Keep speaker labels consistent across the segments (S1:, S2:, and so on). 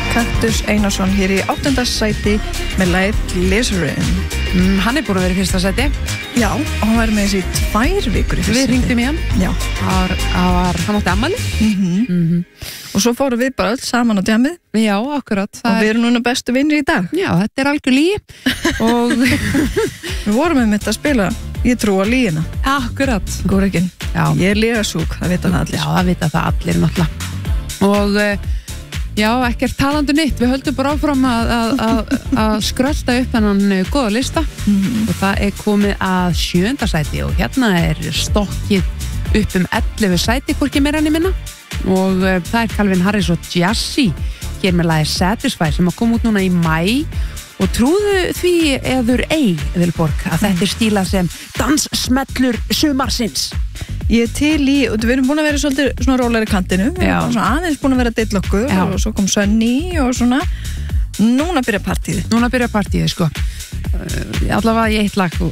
S1: Kaktus Einarsson hér í 8. sæti með lagið Glycerin.
S2: Hann búinn að vera í fyrsta sæti.
S1: Já, og hann var með þessi 2 vikur í fyrsta sæti.
S2: Við hringdum í hann.
S1: Já.
S2: Hann átti afmæli.
S1: Og svo fórum við bara öll saman á djamið.
S2: Já, akkurat.
S1: Og við erum núna bestu vinnir í dag.
S2: Já, þetta algjör lygi. Og
S1: við vorum með mitt að spila Ég trú á lygina.
S2: Akkurat.
S1: Góðrekin.
S2: Já.
S1: Ég lygasjúk, það vita það allir.
S2: Já, það vita það allir náttúrulega. Og já, ekkert talandi nýtt. Við höldum bara áfram að skrölda upp hennan góða lista. Og það komið að 7. sæti og hérna stokkið upp 11 sæti, hvorki meira enn í minna. Og það Calvin Harris og Jazzy hér með lagið Satisfy sem kom út núna í maí. Og trúðu því eður ei, Vilborg, að þetta stíla sem danssmellur sumarsins.
S1: Ég til í, og við erum búin að vera svolítið svona rólegri kantinu. Við erum svona aðeins búin að vera deillokkuð og svo kom Sunny og svona. Núna byrja partíið. Sko. Allavega í eitt lag.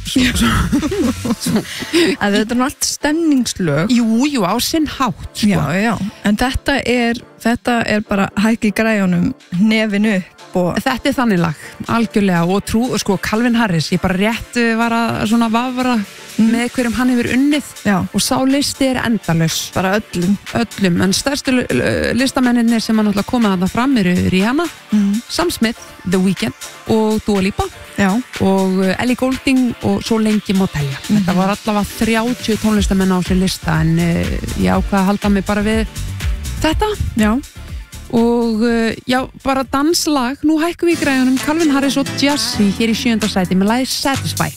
S1: Að þetta allt stemningslög.
S2: Jú, á sinn hátt. Sko.
S1: Já. En þetta er bara hækki græjunum nefinu upp.
S2: Þetta þannig lag, algjörlega og sko Calvin Harris, ég bara rétt var að svona vafra með hverjum hann hefur unnið og sá listi endalaus, bara öllum, en stærstu listamennir sem hann náttúrulega komið þarna fram eru Rihanna, Sam Smith, The Weeknd og Dua Lipa og Ellie Goulding og svo lengi má telja. Þetta var allavega 30 tónlistamenn á sér lista en ég ákvað að halda mig bara við þetta. Já. Og já, bara danslag, nú hækkum við í græjunum Calvin Harris og Jazzy hér í 7. sæti með lagið Satisfy.